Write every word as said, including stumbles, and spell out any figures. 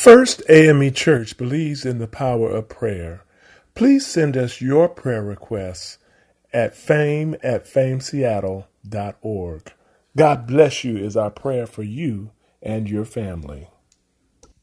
First A M E Church believes in the power of prayer. Please send us your prayer requests at fame at fameseattle dot org. God bless you is our prayer for you and your family.